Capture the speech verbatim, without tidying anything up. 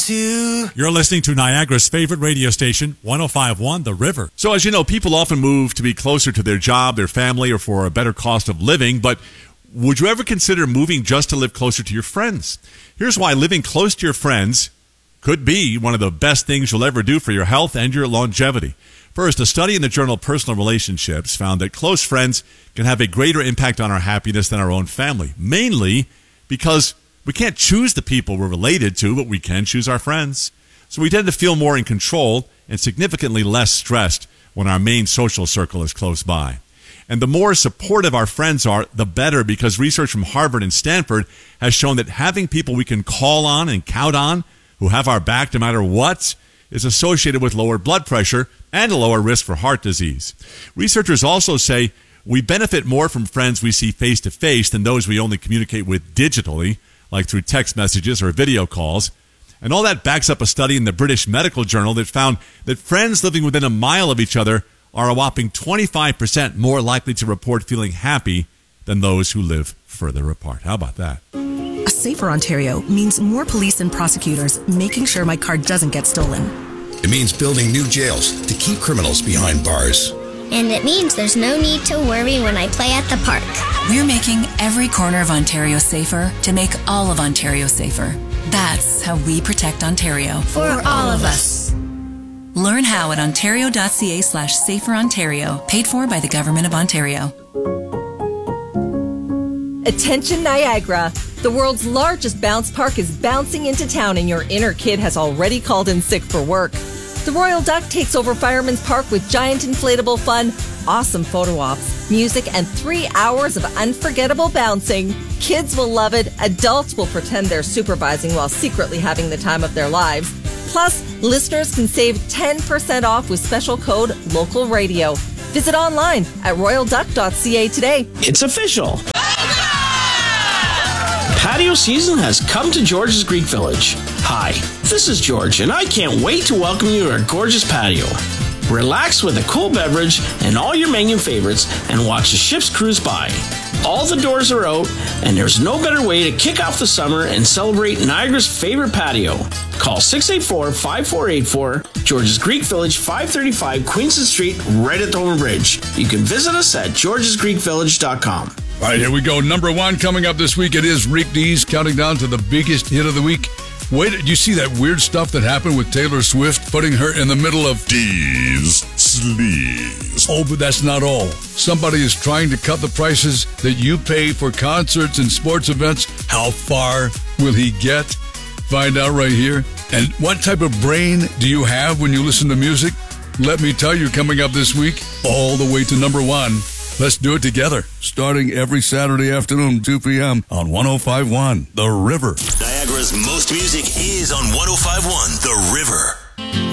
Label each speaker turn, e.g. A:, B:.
A: to...
B: You're listening to Niagara's favorite radio station, one oh five point one The River.
C: So as you know, people often move to be closer to their job, their family, or for a better cost of living, but would you ever consider moving just to live closer to your friends? Here's why living close to your friends could be one of the best things you'll ever do for your health and your longevity. First, a study in the journal Personal Relationships found that close friends can have a greater impact on our happiness than our own family, mainly because we can't choose the people we're related to, but we can choose our friends. So we tend to feel more in control and significantly less stressed when our main social circle is close by. And the more supportive our friends are, the better, because research from Harvard and Stanford has shown that having people we can call on and count on, who have our back no matter what, is associated with lower blood pressure and a lower risk for heart disease. Researchers also say we benefit more from friends we see face-to-face than those we only communicate with digitally, like through text messages or video calls. And all that backs up a study in the British Medical Journal that found that friends living within a mile of each other are a whopping twenty-five percent more likely to report feeling happy than those who live further apart. How about that?
D: A safer Ontario means more police and prosecutors making sure my car doesn't get stolen.
E: It means building new jails to keep criminals behind bars.
F: And it means there's no need to worry when I play at the park.
G: We're making every corner of Ontario safer to make all of Ontario safer. That's how we protect Ontario.
F: For all of us.
G: Learn how at ontario.ca slash safer Ontario, paid for by the Government of Ontario.
H: Attention Niagara! The world's largest bounce park is bouncing into town and your inner kid has already called in sick for work. The Royal Duck takes over Fireman's Park with giant inflatable fun, awesome photo ops, music, and three hours of unforgettable bouncing. Kids will love it. Adults will pretend they're supervising while secretly having the time of their lives. Plus, listeners can save ten percent off with special code Local Radio. Visit online at royal duck dot c a today.
I: It's official. Patio season has come to George's Greek Village. Hi, this is George, and I can't wait to welcome you to our gorgeous patio. Relax with a cool beverage and all your menu favorites and watch the ships cruise by. All the doors are out, and there's no better way to kick off the summer and celebrate Niagara's favorite patio. Call six eight four, five four eight four, George's Greek Village, five thirty-five Queenston Street, right at Dover Bridge. You can visit us at georges greek village dot com.
J: All right, here we go. Number one coming up this week. It is Rick Dees counting down to the biggest hit of the week. Wait, did you see that weird stuff that happened with Taylor Swift, putting her in the middle of Dees Sleaze? Oh, but that's not all. Somebody is trying to cut the prices that you pay for concerts and sports events. How far will he get? Find out right here. And what type of brain do you have when you listen to music? Let me tell you, coming up this week, all the way to number one. Let's do it together, starting every Saturday afternoon, two p.m. on one oh five point one The River.
K: Niagara's most music is on one oh five point one The River.